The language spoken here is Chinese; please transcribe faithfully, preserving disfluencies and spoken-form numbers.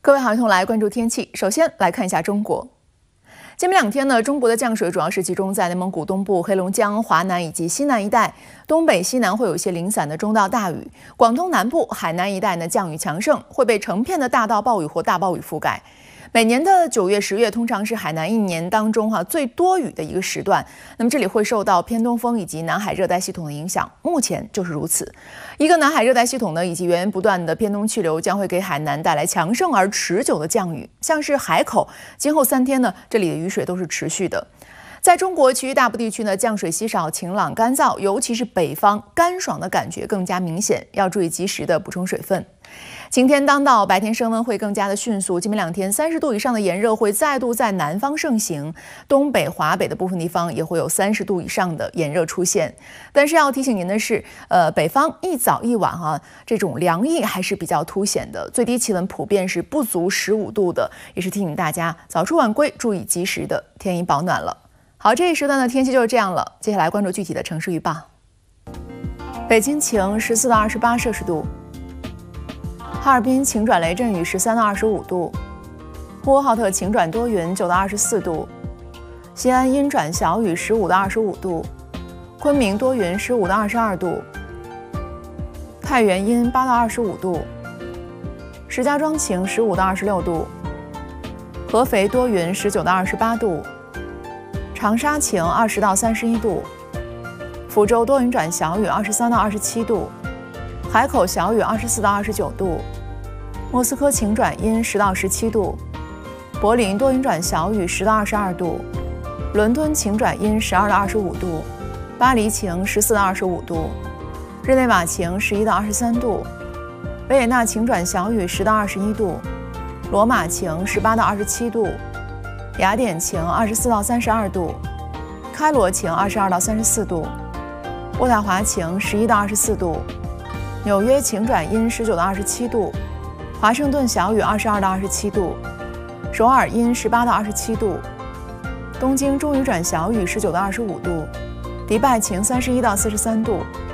各位好，一同来关注天气。首先来看一下中国。今明两天呢，中国的降水主要是集中在内蒙古东部、黑龙江、华南以及西南一带，东北、西南会有一些零散的中到大雨。广东南部、海南一带呢，降雨强盛，会被成片的大到暴雨或大暴雨覆盖。每年的九月、十月通常是海南一年当中哈、啊、最多雨的一个时段。那么这里会受到偏东风以及南海热带系统的影响，目前就是如此。一个南海热带系统呢，以及源源不断的偏东气流将会给海南带来强盛而持久的降雨。像是海口，今后三天呢，这里的雨水都是持续的。在中国其余大部地区呢，降水稀少、晴朗、干燥，尤其是北方干爽的感觉更加明显，要注意及时的补充水分。晴天当道，白天升温会更加的迅速。今明两天，三十度以上的炎热会再度在南方盛行，东北、华北的部分地方也会有三十度以上的炎热出现。但是要提醒您的是，呃，北方一早一晚啊，这种凉意还是比较凸显的，最低气温普遍是不足十五度的，也是提醒大家早出晚归，注意及时的添衣保暖了。好，这一时段的天气就是这样了。接下来关注具体的城市预报。北京晴，十四到二十八摄氏度。哈尔滨晴转雷阵雨，十三到二十五度；呼和浩特晴转多云，九到二十四度；西安阴转小雨，十五到二十五度；昆明多云，十五到二十二度；太原阴，八到二十五度；石家庄晴，十五到二十六度；合肥多云，十九到二十八度；长沙晴，二十到三十一度；福州多云转小雨，二十三到二十七度。海口小雨，二十四到二十九度；莫斯科晴转阴，十到十七度；柏林多云转小雨，十到二十二度；伦敦晴转阴，十二到二十五度；巴黎晴，十四到二十五度；日内瓦晴，十一到二十三度；维也纳晴转小雨，十到二十一度；罗马晴，十八到二十七度；雅典晴，二十四到三十二度；开罗晴，二十二到三十四度；渥太华晴，十一到二十四度。纽约晴转阴，十九到二十七度；华盛顿小雨，二十二到二十七度；首尔阴，十八到二十七度；东京中雨转小雨，十九到二十五度；迪拜晴，三十一到四十三度；